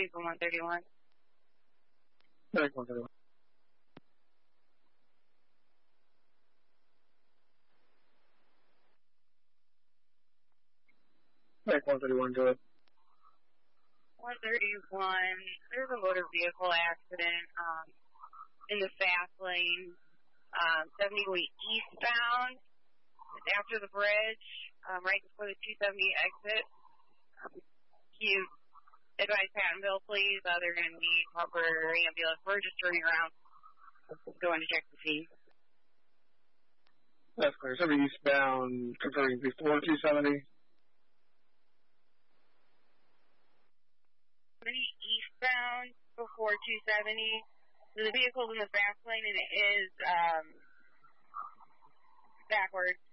vehicle 131. Vehicle 131. Vehicle 131, go ahead. 131, there's a motor vehicle accident in the fast lane, 70 going eastbound. It's after the bridge, right before the 270 exit. Can you advise Pattonville, please? They're going to need proper ambulance. We're just turning around, going to check the scene. That's clear. 70 eastbound, confirming before 270. 70 eastbound before 270. So the vehicle's in the fast lane and it is backwards.